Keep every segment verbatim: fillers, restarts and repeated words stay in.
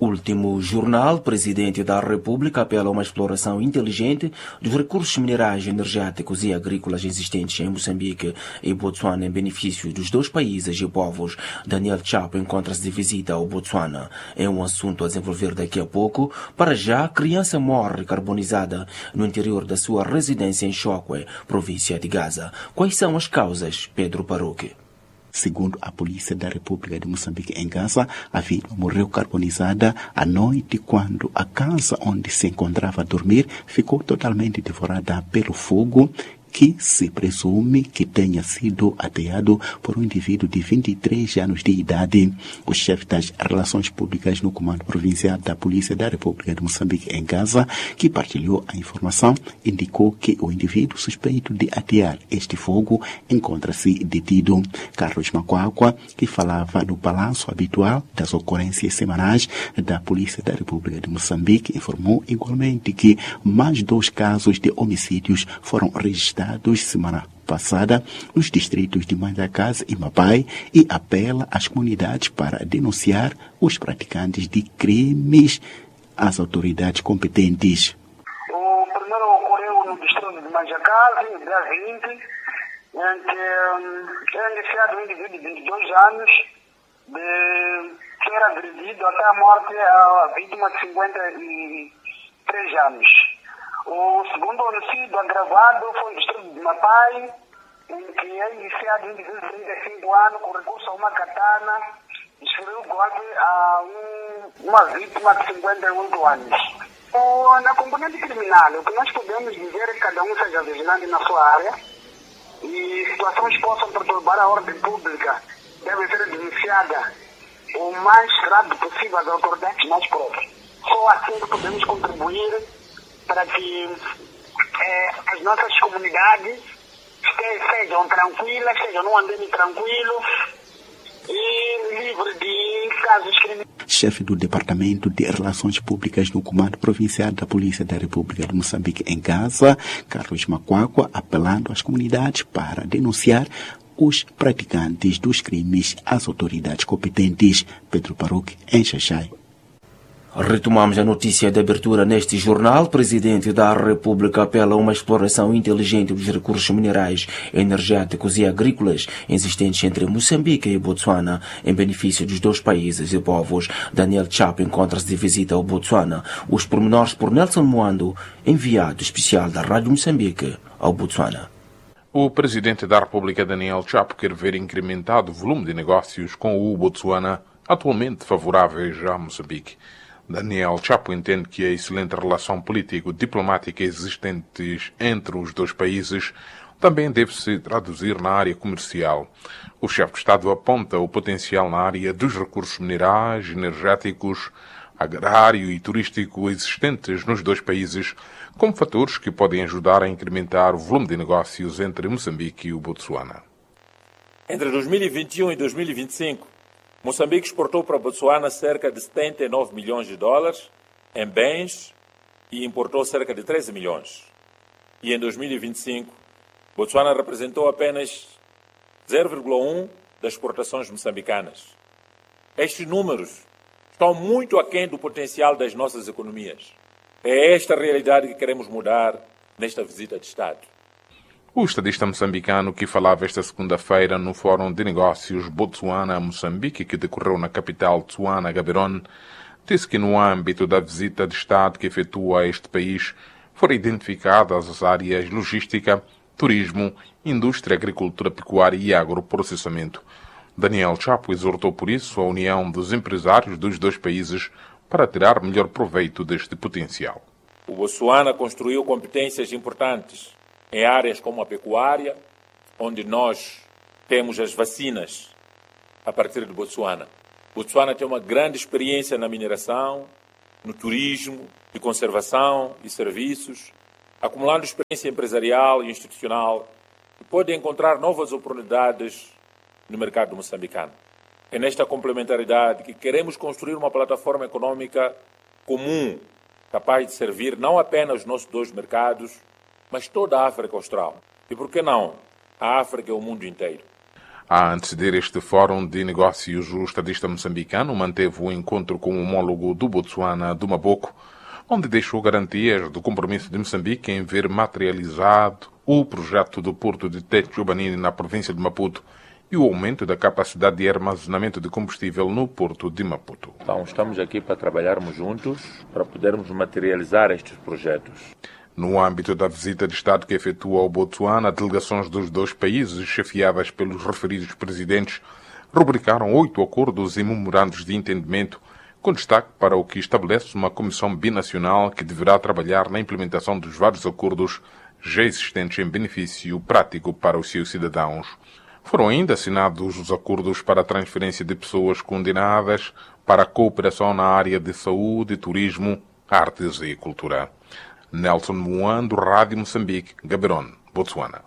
último jornal, o Presidente da República apela a uma exploração inteligente dos recursos minerais, energéticos e agrícolas existentes em Moçambique e Botsuana em benefício dos dois países e povos. Daniel Chapo encontra-se de visita ao Botsuana. É um assunto a desenvolver daqui a pouco. Para já, a criança morre carbonizada no interior da sua residência em Chokwe, província de Gaza. Quais são as causas, Pedro Paruque? Segundo a Polícia da República de Moçambique em Gaza, a vítima morreu carbonizada à noite quando a casa onde se encontrava a dormir ficou totalmente devorada pelo fogo, que se presume que tenha sido ateado por um indivíduo de vinte e três anos de idade. O chefe das Relações Públicas no Comando Provincial da Polícia da República de Moçambique em Gaza, que partilhou a informação, indicou que o indivíduo suspeito de atear este fogo encontra-se detido. Carlos Macuacua, que falava no balanço habitual das ocorrências semanais da Polícia da República de Moçambique, informou igualmente que mais dois casos de homicídios foram registrados semana passada nos distritos de Mandacase e Mapai e apela às comunidades para denunciar os praticantes de crimes às autoridades competentes. O primeiro ocorreu no distrito de Mandacase, no dia vinte, em que um, é iniciado um indivíduo de vinte e dois anos de ser agredido até a morte a vítima de cinquenta e três anos. O segundo homicídio agravado foi no distrito de Mapai, em que é iniciado um indivíduo de trinta e cinco anos com recurso a uma katana, desferiu golpe a um, uma vítima de cinquenta e oito anos. O, na componente criminal, o que nós podemos dizer é que cada um seja vigilante na sua área e situações que possam perturbar a ordem pública devem ser denunciadas o mais rápido possível às autoridades mais próximas. Só assim que podemos contribuir para que eh, as nossas comunidades sejam tranquilas, sejam num ambiente tranquilo e livre de casos criminosos. Chefe do Departamento de Relações Públicas no Comando Provincial da Polícia da República de Moçambique em Gaza, Carlos Macuacua, apelando às comunidades para denunciar os praticantes dos crimes às autoridades competentes. Pedro Paruque, em Xaxai. Retomamos a notícia de abertura neste jornal. O Presidente da República apela a uma exploração inteligente dos recursos minerais, energéticos e agrícolas existentes entre Moçambique e Botsuana, em benefício dos dois países e povos. Daniel Chapo encontra-se de visita ao Botsuana. Os pormenores por Nelson Moando, enviado especial da Rádio Moçambique ao Botsuana. O Presidente da República, Daniel Chapo, quer ver incrementado o volume de negócios com o Botsuana, atualmente favoráveis a Moçambique. Daniel Chapo entende que a excelente relação político-diplomática existente entre os dois países também deve se traduzir na área comercial. O chefe de Estado aponta o potencial na área dos recursos minerais, energéticos, agrário e turístico existentes nos dois países como fatores que podem ajudar a incrementar o volume de negócios entre Moçambique e o Botsuana. Entre dois mil e vinte e um e dois mil e vinte e cinco, Moçambique exportou para Botsuana cerca de setenta e nove milhões de dólares em bens e importou cerca de treze milhões. E em dois mil e vinte e cinco, Botsuana representou apenas zero vírgula um das exportações moçambicanas. Estes números estão muito aquém do potencial das nossas economias. É esta a realidade que queremos mudar nesta visita de Estado. O estadista moçambicano que falava esta segunda-feira no Fórum de Negócios Botsuana-Moçambique, que decorreu na capital Tsuana, Gaborone, disse que no âmbito da visita de Estado que efetua a este país foram identificadas as áreas logística, turismo, indústria, agricultura, pecuária e agroprocessamento. Daniel Chapo exortou por isso a união dos empresários dos dois países para tirar melhor proveito deste potencial. O Botsuana construiu competências importantes em áreas como a pecuária, onde nós temos as vacinas a partir de Botsuana. Botsuana tem uma grande experiência na mineração, no turismo, de conservação e serviços, acumulando experiência empresarial e institucional, e pode encontrar novas oportunidades no mercado moçambicano. É nesta complementaridade que queremos construir uma plataforma econômica comum, capaz de servir não apenas os nossos dois mercados, mas toda a África Austral. E por que não? A África é o mundo inteiro. A anteceder este Fórum de Negócios, o estadista moçambicano manteve o encontro com o homólogo do Botsuana, do Maboco, onde deixou garantias do compromisso de Moçambique em ver materializado o projeto do porto de Techo-Banini na província de Maputo e o aumento da capacidade de armazenamento de combustível no porto de Maputo. Então, estamos aqui para trabalharmos juntos, para podermos materializar estes projetos. No âmbito da visita de Estado que efetua ao Botsuana, delegações dos dois países, chefiadas pelos referidos presidentes, rubricaram oito acordos e memorandos de entendimento, com destaque para o que estabelece uma comissão binacional que deverá trabalhar na implementação dos vários acordos já existentes em benefício prático para os seus cidadãos. Foram ainda assinados os acordos para a transferência de pessoas condenadas para a cooperação na área de saúde, turismo, artes e cultura. Nelson Muan, do Rádio Moçambique, Gaborone, Botsuana.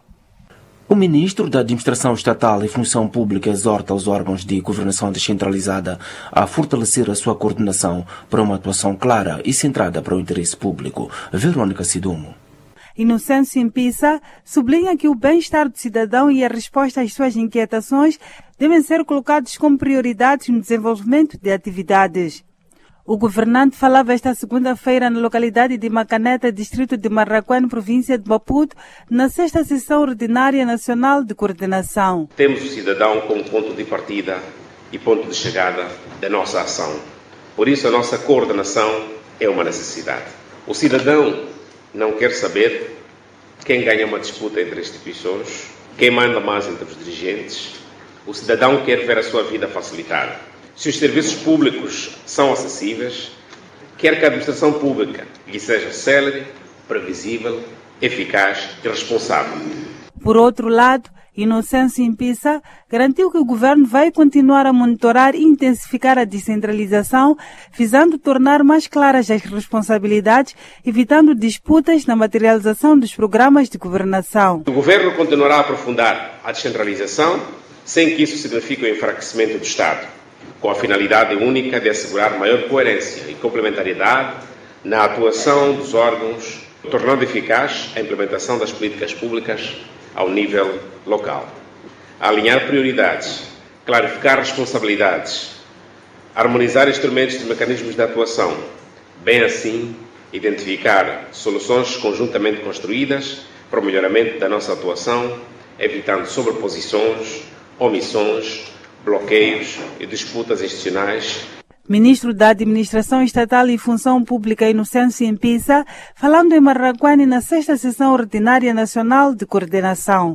O ministro da Administração Estatal e Função Pública exorta os órgãos de governação descentralizada a fortalecer a sua coordenação para uma atuação clara e centrada para o interesse público. Verônica Sidumo. Inocêncio Impisa sublinha que o bem-estar do cidadão e a resposta às suas inquietações devem ser colocados como prioridades no desenvolvimento de atividades. O governante falava esta segunda-feira na localidade de Macaneta, distrito de Marraquém, província de Maputo, na sexta sessão ordinária nacional de coordenação. Temos o cidadão como ponto de partida e ponto de chegada da nossa ação. Por isso a nossa coordenação é uma necessidade. O cidadão não quer saber quem ganha uma disputa entre instituições, quem manda mais entre os dirigentes. O cidadão quer ver a sua vida facilitada. Se os serviços públicos são acessíveis, quer que a administração pública lhe seja célere, previsível, eficaz e responsável. Por outro lado, Inocêncio Impisa garantiu que o governo vai continuar a monitorar e intensificar a descentralização, visando tornar mais claras as responsabilidades, evitando disputas na materialização dos programas de governação. O governo continuará a aprofundar a descentralização, sem que isso signifique o enfraquecimento do Estado, com a finalidade única de assegurar maior coerência e complementariedade na atuação dos órgãos, tornando eficaz a implementação das políticas públicas ao nível local. Alinhar prioridades, clarificar responsabilidades, harmonizar instrumentos e mecanismos de atuação, bem assim identificar soluções conjuntamente construídas para o melhoramento da nossa atuação, evitando sobreposições, omissões, bloqueios e disputas institucionais. Ministro da Administração Estatal e Função Pública Inocêncio Impisa, falando em Marraquém na sexta sessão ordinária nacional de coordenação.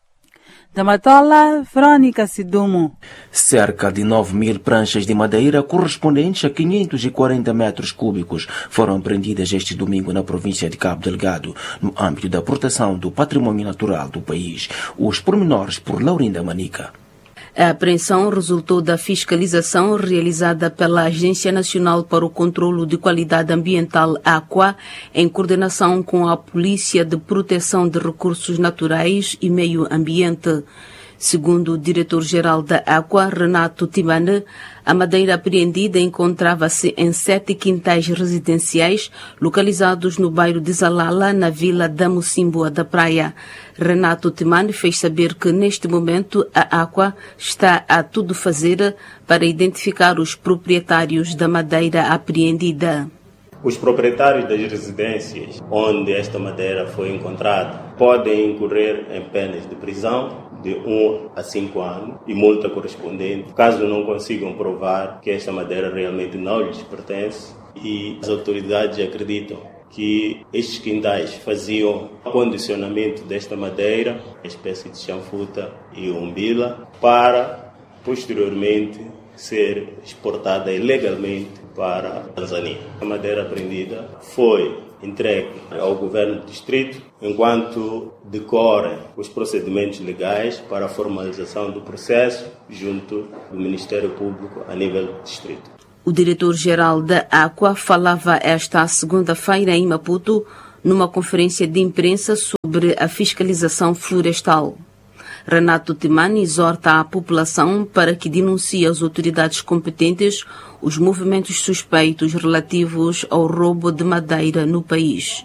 Da Matola, Verônica Sidumo. Cerca de nove mil pranchas de madeira correspondentes a quinhentos e quarenta metros cúbicos foram apreendidas este domingo na província de Cabo Delgado, no âmbito da proteção do patrimônio natural do país. Os pormenores por Laurinda Manica. A apreensão resultou da fiscalização realizada pela Agência Nacional para o Controlo de Qualidade Ambiental, AQUA, em coordenação com a Polícia de Proteção de Recursos Naturais e Meio Ambiente. Segundo o diretor-geral da AQUA, Renato Timane, a madeira apreendida encontrava-se em sete quintais residenciais localizados no bairro de Zalala, na vila da Mocimboa da Praia. Renato Timane fez saber que, neste momento, a AQUA está a tudo fazer para identificar os proprietários da madeira apreendida. Os proprietários das residências onde esta madeira foi encontrada podem incorrer em penas de prisão de um a cinco anos e multa correspondente, caso não consigam provar que esta madeira realmente não lhes pertence, e as autoridades acreditam que estes quintais faziam condicionamento desta madeira, uma espécie de chanfuta e umbila, para posteriormente ser exportada ilegalmente para a Tanzânia. A madeira apreendida foi entregue ao governo do distrito, enquanto decorrem os procedimentos legais para a formalização do processo junto do Ministério Público a nível distrito. O diretor-geral da AQUA falava esta segunda-feira em Maputo numa conferência de imprensa sobre a fiscalização florestal. Renato Timane exorta a população para que denuncie às autoridades competentes os movimentos suspeitos relativos ao roubo de madeira no país.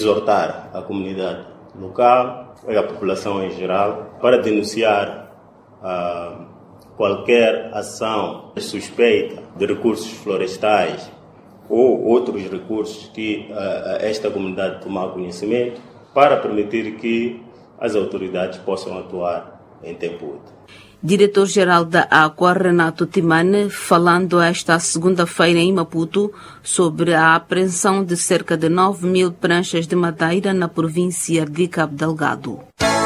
Exortar a comunidade local e a população em geral para denunciar a qualquer ação suspeita de recursos florestais ou outros recursos que uh, esta comunidade tomar conhecimento, para permitir que as autoridades possam atuar em tempo útil. Diretor-Geral da Aqua, Renato Timane, falando esta segunda-feira em Maputo sobre a apreensão de cerca de nove mil pranchas de madeira na província de Cabo Delgado.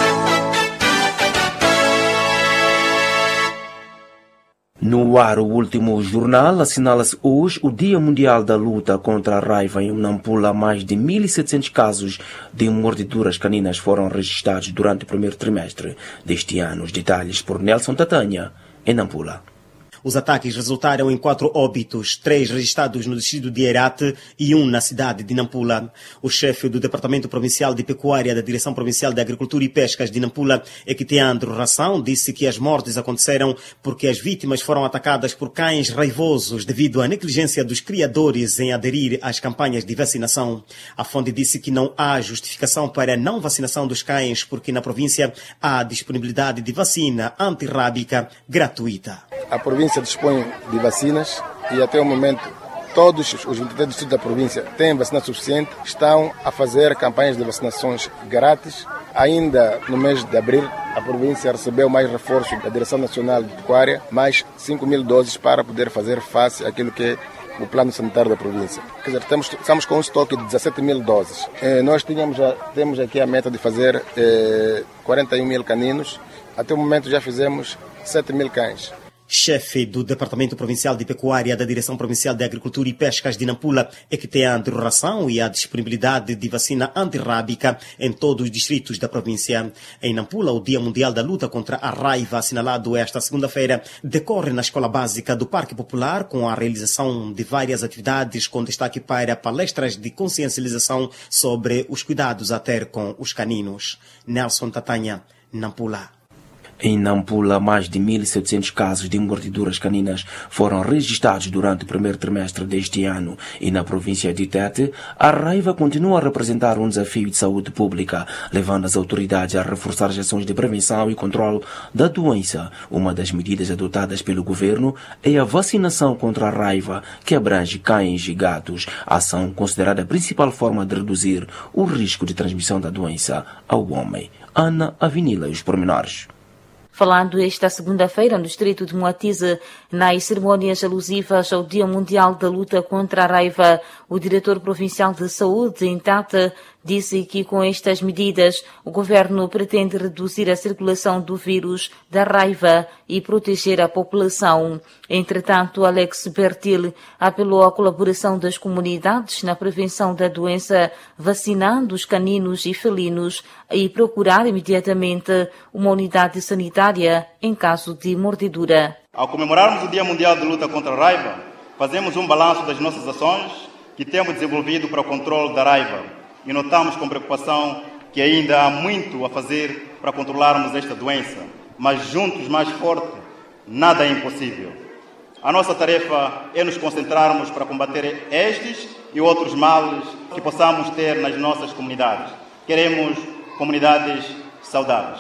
No ar, o último jornal, assinala-se hoje o Dia Mundial da Luta contra a Raiva. Em Nampula, mais de mil e setecentos casos de mordeduras caninas foram registrados durante o primeiro trimestre deste ano. Os detalhes por Nelson Tatanha, em Nampula. Os ataques resultaram em quatro óbitos, três registrados no distrito de Herate e um na cidade de Nampula. O chefe do Departamento Provincial de Pecuária da Direção Provincial de Agricultura e Pescas de Nampula, Equiteandro Ração, disse que as mortes aconteceram porque as vítimas foram atacadas por cães raivosos devido à negligência dos criadores em aderir às campanhas de vacinação. A fonte disse que não há justificação para a não vacinação dos cães porque na província há disponibilidade de vacina antirrábica gratuita. A província dispõe de vacinas e até o momento todos os vinte e três distritos da província têm vacina suficiente, estão a fazer campanhas de vacinações grátis. Ainda no mês de abril, a província recebeu mais reforços da Direção Nacional de Pecuária, mais cinco mil doses para poder fazer face àquilo que é o plano sanitário da província. Quer dizer, temos, estamos com um estoque de dezassete mil doses. Eh, nós tínhamos, já, temos aqui a meta de fazer eh, quarenta e um mil caninos. Até o momento já fizemos sete mil cães. Chefe do Departamento Provincial de Pecuária da Direção Provincial de Agricultura e Pescas de Nampula, Equiteandro Ração, e a disponibilidade de vacina antirrábica em todos os distritos da província. Em Nampula, o Dia Mundial da Luta contra a Raiva, assinalado esta segunda-feira, decorre na Escola Básica do Parque Popular com a realização de várias atividades com destaque para palestras de consciencialização sobre os cuidados a ter com os caninos. Nelson Tatanha, Nampula. Em Nampula, mais de mil e setecentos casos de mordeduras caninas foram registrados durante o primeiro trimestre deste ano. E na província de Tete, a raiva continua a representar um desafio de saúde pública, levando as autoridades a reforçar as ações de prevenção e controle da doença. Uma das medidas adotadas pelo governo é a vacinação contra a raiva, que abrange cães e gatos, a ação considerada a principal forma de reduzir o risco de transmissão da doença ao homem. Ana Avinila e os pormenores. Falando esta segunda-feira no distrito de Moatize, nas cerimônias alusivas ao Dia Mundial da Luta contra a Raiva, o diretor provincial de saúde, em Tata, disse que com estas medidas o governo pretende reduzir a circulação do vírus da raiva e proteger a população. Entretanto, Alex Bertil apelou à colaboração das comunidades na prevenção da doença, vacinando os caninos e felinos e procurar imediatamente uma unidade sanitária em caso de mordedura. Ao comemorarmos o Dia Mundial de Luta contra a Raiva, fazemos um balanço das nossas ações que temos desenvolvido para o controle da raiva e notamos com preocupação que ainda há muito a fazer para controlarmos esta doença, mas juntos mais forte, nada é impossível. A nossa tarefa é nos concentrarmos para combater estes e outros males que possamos ter nas nossas comunidades. Queremos comunidades saudáveis.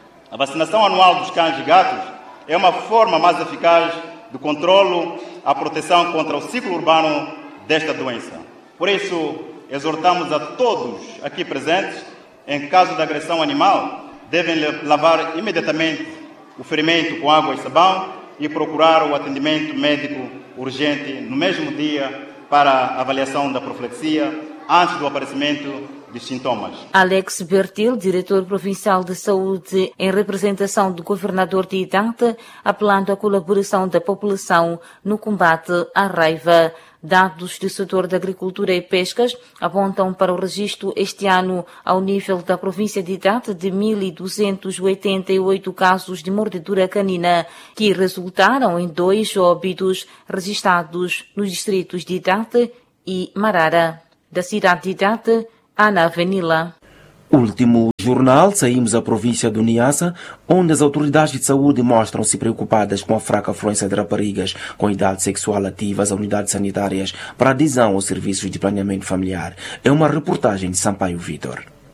A vacinação anual dos cães e gatos é uma forma mais eficaz de controlo à proteção contra o ciclo urbano desta doença. Por isso, exortamos a todos aqui presentes, em caso de agressão animal, devem lavar imediatamente o ferimento com água e sabão e procurar o atendimento médico urgente no mesmo dia para a avaliação da profilaxia antes do aparecimento de sintomas. Alex Bertil, diretor provincial de saúde, em representação do governador de Idante, apelando à colaboração da população no combate à raiva. Dados do setor da agricultura e pescas apontam para o registro este ano ao nível da província de Idante de mil duzentos e oitenta e oito casos de mordedura canina, que resultaram em dois óbitos registrados nos distritos de Idante e Marara. Da cidade de Idante, Ana Avenila. Último jornal, saímos à província do Niassa, onde as autoridades de saúde mostram-se preocupadas com a fraca afluência de raparigas com idade sexual ativa às unidades sanitárias para adesão aos serviços de planeamento familiar. É uma reportagem de Sampaio Vitor.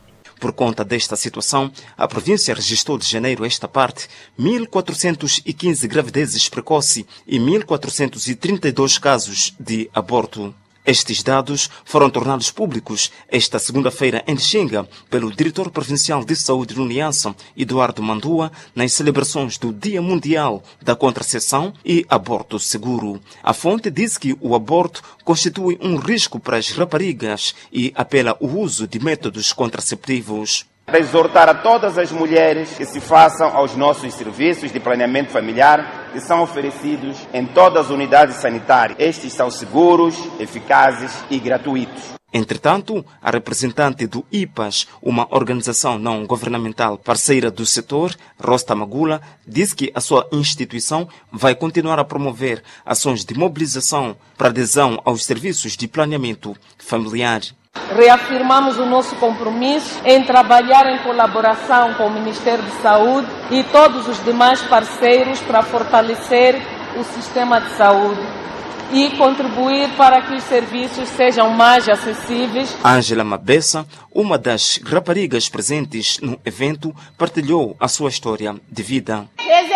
Por conta desta situação, a província registrou de janeiro a esta parte mil quatrocentos e quinze gravidezes precoces e mil quatrocentos e trinta e dois casos de aborto. Estes dados foram tornados públicos esta segunda-feira em Xinga pelo diretor provincial de saúde no Niassa, Eduardo Mandua, nas celebrações do Dia Mundial da Contracepção e Aborto Seguro. A fonte diz que o aborto constitui um risco para as raparigas e apela ao uso de métodos contraceptivos. De exortar a todas as mulheres que se façam aos nossos serviços de planeamento familiar que são oferecidos em todas as unidades sanitárias. Estes são seguros, eficazes e gratuitos. Entretanto, a representante do I P A S, uma organização não governamental parceira do setor, Rosta Magula, disse que a sua instituição vai continuar a promover ações de mobilização para adesão aos serviços de planeamento familiar. Reafirmamos o nosso compromisso em trabalhar em colaboração com o Ministério de Saúde e todos os demais parceiros para fortalecer o sistema de saúde e contribuir para que os serviços sejam mais acessíveis. Ângela Mabessa, uma das raparigas presentes no evento, partilhou a sua história de vida.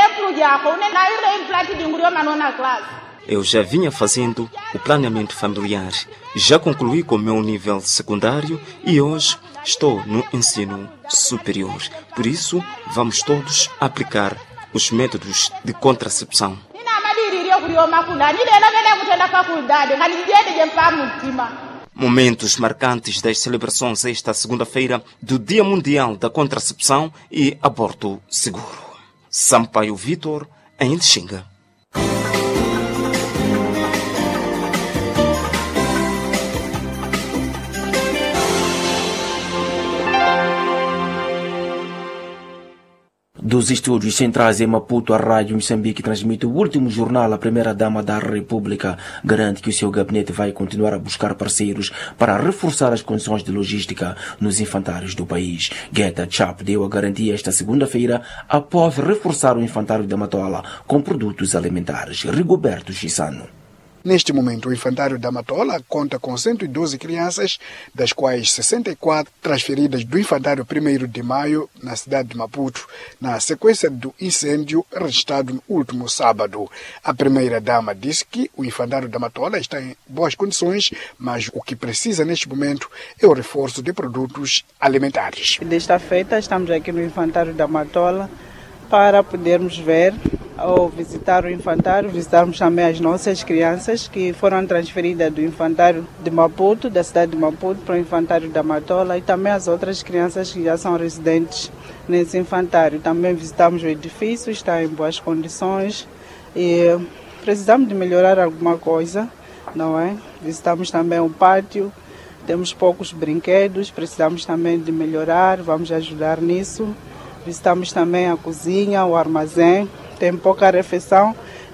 Eu já vinha fazendo o planeamento familiar. Já concluí com o meu nível secundário e hoje estou no ensino superior. Por isso, vamos todos aplicar os métodos de contracepção. Momentos marcantes das celebrações esta segunda-feira do Dia Mundial da Contracepção e Aborto Seguro. Sampaio Vitor, em Xinga. Dos estúdios centrais em Maputo, a Rádio Moçambique transmite o último jornal. A primeira-dama da República garante que o seu gabinete vai continuar a buscar parceiros para reforçar as condições de logística nos infantários do país. Geta Chap deu a garantia esta segunda-feira após reforçar o infantário da Matola com produtos alimentares. Rigoberto Chissano. Neste momento, o infantário da Matola conta com cento e doze crianças, das quais sessenta e quatro transferidas do infantário primeiro de maio, na cidade de Maputo, na sequência do incêndio registrado no último sábado. A primeira-dama disse que o infantário da Matola está em boas condições, mas o que precisa neste momento é o reforço de produtos alimentares. Desta feita, estamos aqui no infantário da Matola para podermos ver ou visitar o infantário, visitarmos também as nossas crianças que foram transferidas do infantário de Maputo, da cidade de Maputo, para o infantário da Matola, e também as outras crianças que já são residentes nesse infantário. Também visitamos o edifício, está em boas condições e precisamos de melhorar alguma coisa, não é? Visitamos também o pátio, temos poucos brinquedos, precisamos também de melhorar, vamos ajudar nisso. Visitamos também a cozinha, o armazém, tem pouca refeição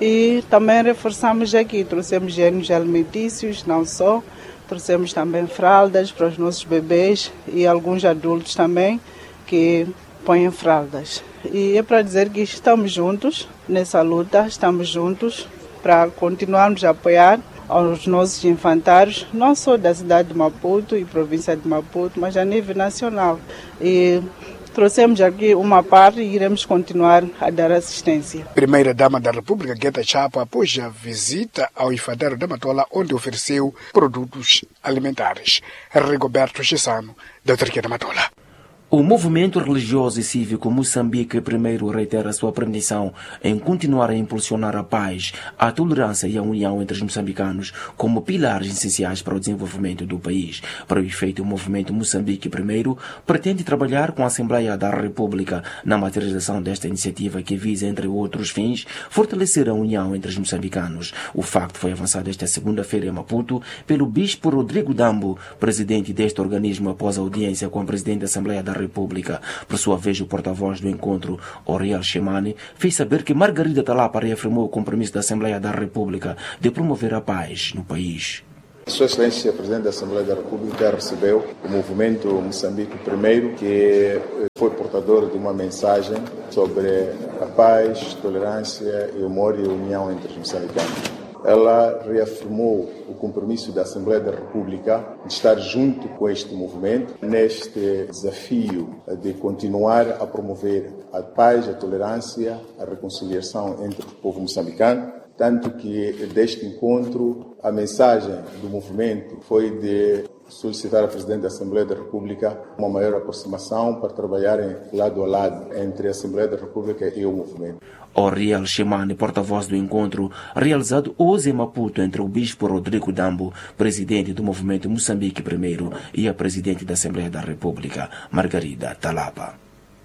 e também reforçamos aqui, trouxemos gêneros alimentícios, não só, trouxemos também fraldas para os nossos bebês e alguns adultos também que põem fraldas. E é para dizer que estamos juntos nessa luta, estamos juntos para continuarmos a apoiar aos nossos infantários, não só da cidade de Maputo e província de Maputo, mas a nível nacional. E trouxemos aqui uma parte e iremos continuar a dar assistência. Primeira-dama da República, Geta Chapa, após a visita ao infantário da Matola, onde ofereceu produtos alimentares. Rigoberto Chissano, da Autarquia da Matola. O movimento religioso e cívico Moçambique primeiro reitera sua pretensão em continuar a impulsionar a paz, a tolerância e a união entre os moçambicanos como pilares essenciais para o desenvolvimento do país. Para o efeito, o movimento Moçambique primeiro pretende trabalhar com a Assembleia da República na materialização desta iniciativa que visa, entre outros fins, fortalecer a união entre os moçambicanos. O facto foi avançado esta segunda-feira em Maputo pelo bispo Rodrigo Dambo, presidente deste organismo, após a audiência com a presidente da Assembleia da República. Por sua vez, o porta-voz do encontro, Oriel Shemane, fez saber que Margarida Talapa reafirmou o compromisso da Assembleia da República de promover a paz no país. Sua Excelência, Presidente da Assembleia da República, recebeu o movimento Moçambique Primeiro, que foi portador de uma mensagem sobre a paz, tolerância e amor e união entre os moçambicanos. ela reafirmou o compromisso da Assembleia da República de estar junto com este movimento neste desafio de continuar a promover a paz, a tolerância, a reconciliação entre o povo moçambicano, tanto que deste encontro a mensagem do movimento foi de solicitar ao Presidente da Assembleia da República uma maior aproximação para trabalharem lado a lado entre a Assembleia da República e o movimento. Oriel Shimane, porta-voz do encontro realizado hoje em Maputo entre o Bispo Rodrigo Dambo, presidente do movimento Moçambique Primeiro, e a presidente da Assembleia da República, Margarida Talapa.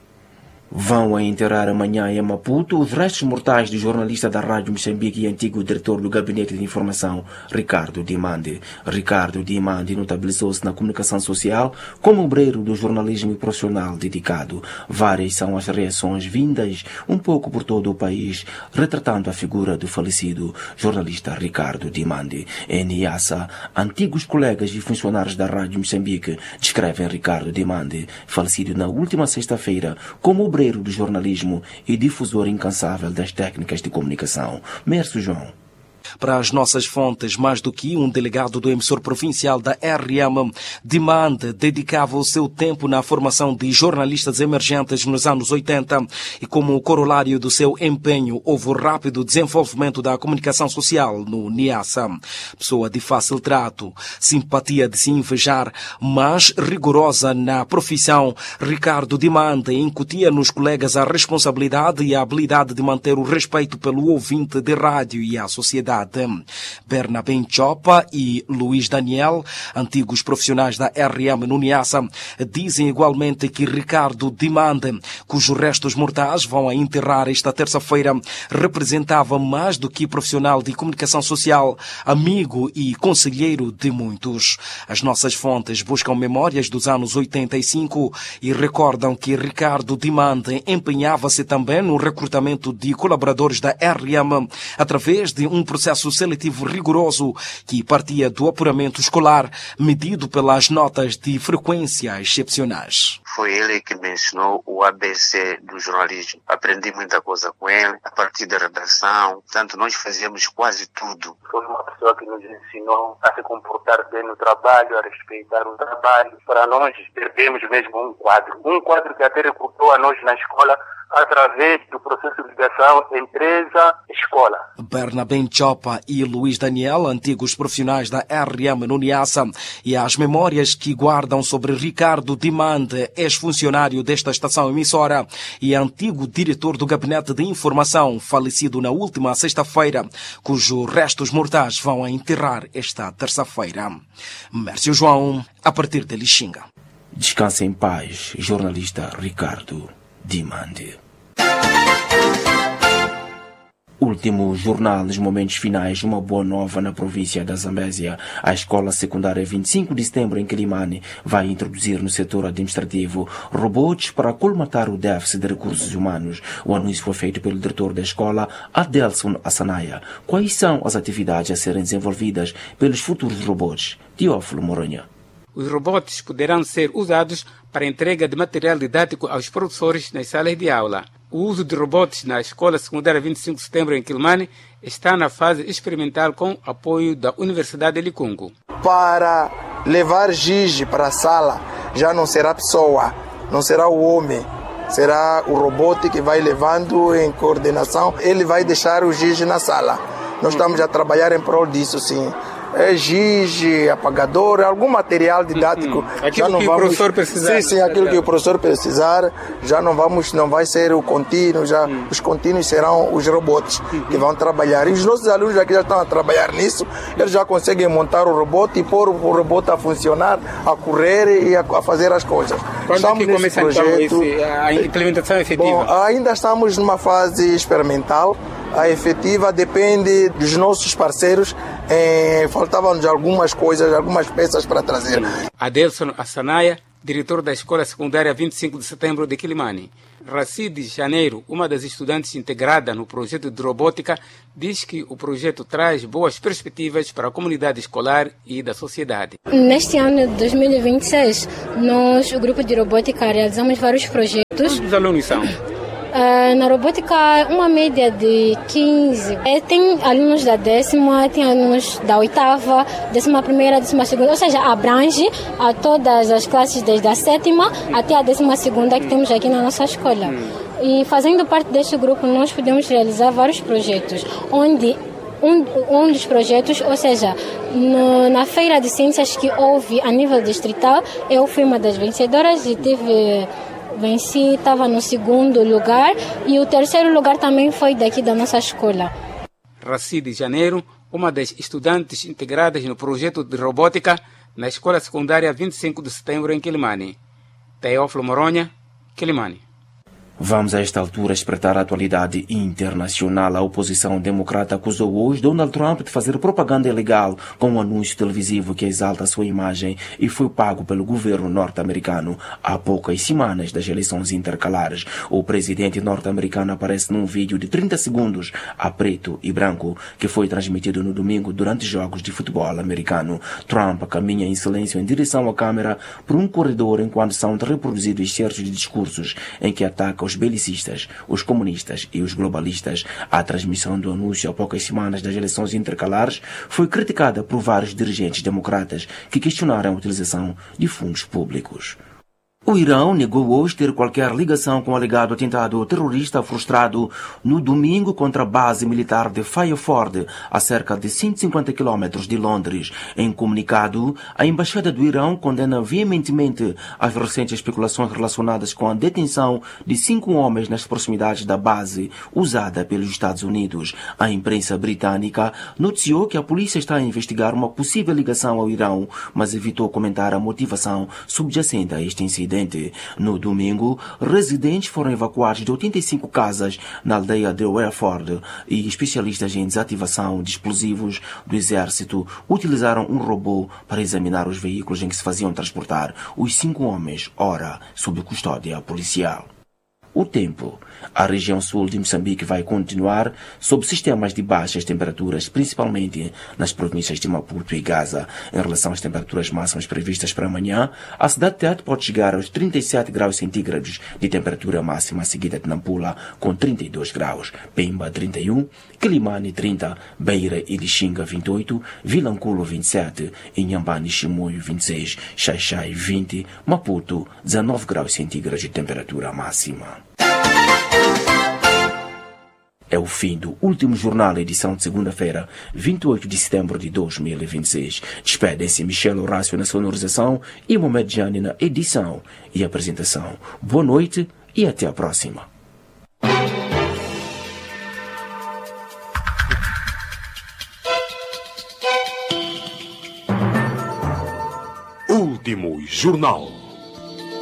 Vão enterrar amanhã em Maputo os restos mortais do jornalista da Rádio Moçambique e antigo diretor do Gabinete de Informação, Ricardo Dimande. Ricardo Dimande notabilizou-se na comunicação social como obreiro do jornalismo profissional dedicado. Várias são as reações vindas um pouco por todo o país, retratando a figura do falecido jornalista Ricardo Dimande. Em Niassa, antigos colegas e funcionários da Rádio Moçambique descrevem Ricardo Dimande, falecido na última sexta-feira, como obreiro do jornalismo e difusor incansável das técnicas de comunicação. Mércio João. Para as nossas fontes, mais do que um delegado do emissor provincial da R M, Dimande dedicava o seu tempo na formação de jornalistas emergentes nos anos oitenta e, como corolário do seu empenho, houve o rápido desenvolvimento da comunicação social no Niassa. Pessoa de fácil trato, simpatia de se invejar, mas rigorosa na profissão, Ricardo Dimande incutia nos colegas a responsabilidade e a habilidade de manter o respeito pelo ouvinte de rádio e a sociedade. Bernabé Chopa e Luís Daniel, antigos profissionais da R M no Niassa, dizem igualmente que Ricardo Dimande, cujos restos mortais vão a enterrar esta terça-feira, representava mais do que profissional de comunicação social, amigo e conselheiro de muitos. As nossas fontes buscam memórias dos anos oitenta e cinco e recordam que Ricardo Dimande empenhava-se também no recrutamento de colaboradores da R M através de um processo seletivo rigoroso que partia do apuramento escolar medido pelas notas de frequência excepcionais. Foi ele que me ensinou o A B C do jornalismo. Aprendi muita coisa com ele, a partir da redação. Portanto, nós fazíamos quase tudo. Foi uma pessoa que nos ensinou a se comportar bem no trabalho, a respeitar o trabalho. Para nós, perdemos mesmo um quadro. Um quadro que até recrutou a nós na escola através do processo de ligação empresa-escola. Bernabé Chopa e Luís Daniel, antigos profissionais da R M no Niassa, e as memórias que guardam sobre Ricardo Dimande, ex-funcionário desta estação emissora e antigo diretor do Gabinete de Informação, falecido na última sexta-feira, cujos restos mortais vão a enterrar esta terça-feira. Mércio João, a partir de Lixinga. Descanse em paz, jornalista Ricardo Dimande. Último jornal nos momentos finais, uma boa nova na província da Zambésia. A escola secundária vinte e cinco de setembro em Quilimane vai introduzir no setor administrativo robôs para colmatar o déficit de recursos humanos. O anúncio foi feito pelo diretor da escola, Adelson Assanaya. Quais são as atividades a serem desenvolvidas pelos futuros robôs? Teófilo Moronha. Os robôs poderão ser usados para entrega de material didático aos professores nas salas de aula. O uso de robôs na Escola Secundária vinte e cinco de setembro em Quilimane está na fase experimental com apoio da Universidade de Licungo. Para levar giz para a sala, já não será pessoa, não será o homem, será o robô que vai levando em coordenação, ele vai deixar o giz na sala. Nós estamos a trabalhar em prol disso, sim. É giz, apagador, algum material didático. Hum, aquilo já não que vamos... o professor precisar. Sim, sim, aquilo que o professor precisar, já não vamos, não vai ser o contínuo, já hum. os contínuos serão os robôs hum. que vão trabalhar. E os nossos alunos aqui já estão a trabalhar nisso, eles já conseguem montar o robô e pôr o robô a funcionar, a correr e a, a fazer as coisas. Quando estamos que começa projeto... então esse, a implementação efetiva? Bom, ainda estamos numa fase experimental. A efetiva depende dos nossos parceiros. Eh, Faltavam-nos algumas coisas, algumas peças para trazer. Adelson Assanaya, diretor da Escola Secundária vinte e cinco de setembro de Quilimane. Racide Janeiro, uma das estudantes integrada no projeto de robótica, diz que o projeto traz boas perspectivas para a comunidade escolar e da sociedade. Neste ano de dois mil e vinte e seis, nós, o grupo de robótica, realizamos vários projetos. Quantos alunos são? Uh, na robótica, uma média de quinze. É, tem alunos da décima, tem alunos da oitava, décima primeira, décima segunda, ou seja, abrange a todas as classes desde a sétima até a décima segunda que temos aqui na nossa escola. E fazendo parte deste grupo, nós podemos realizar vários projetos, onde um, um dos projetos, ou seja, no, na feira de ciências que houve a nível distrital, eu fui uma das vencedoras e tive... Venci, estava no segundo lugar e o terceiro lugar também foi daqui da nossa escola. Racide Janeiro, uma das estudantes integradas no projeto de robótica na Escola Secundária vinte e cinco de setembro em Quilimane. Teófilo Moronha, Quilimane. Vamos a esta altura espreitar a atualidade internacional. A oposição democrata acusou hoje Donald Trump de fazer propaganda ilegal com um anúncio televisivo que exalta a sua imagem e foi pago pelo governo norte-americano há poucas semanas das eleições intercalares. O presidente norte-americano aparece num vídeo de trinta segundos a preto e branco que foi transmitido no domingo durante jogos de futebol americano. Trump caminha em silêncio em direção à câmera por um corredor enquanto são reproduzidos certos de discursos em que ataca os belicistas, os comunistas e os globalistas. A transmissão do anúncio há poucas semanas das eleições intercalares foi criticada por vários dirigentes democratas que questionaram a utilização de fundos públicos. O Irão negou hoje ter qualquer ligação com o alegado atentado terrorista frustrado no domingo contra a base militar de Fireford, a cerca de cento e cinquenta quilômetros de Londres. Em comunicado, a Embaixada do Irão condena veementemente as recentes especulações relacionadas com a detenção de cinco homens nas proximidades da base usada pelos Estados Unidos. A imprensa britânica noticiou que a polícia está a investigar uma possível ligação ao Irão, mas evitou comentar a motivação subjacente a este incidente. No domingo, residentes foram evacuados de oitenta e cinco casas na aldeia de Wareford e especialistas em desativação de explosivos do exército utilizaram um robô para examinar os veículos em que se faziam transportar os cinco homens, ora sob custódia policial. O tempo. A região sul de Moçambique vai continuar sob sistemas de baixas temperaturas, principalmente nas províncias de Maputo e Gaza. Em relação às temperaturas máximas previstas para amanhã, a cidade de Tete pode chegar aos trinta e sete graus centígrados de temperatura máxima, seguida de Nampula com trinta e dois graus, Pemba trinta e um, Quilimane trinta, Beira e Lixinga vinte e oito, Vilanculo vinte e sete, Inhambane e Chimoio vinte e seis, Xaixai vinte, Maputo dezenove graus centígrados de temperatura máxima. É o fim do último jornal, edição de segunda-feira, vinte e oito de setembro de dois mil e vinte e seis. Despedem-se Michel Horácio na sonorização e Mohamed Jani na edição e apresentação. Boa noite e até a próxima. Último jornal.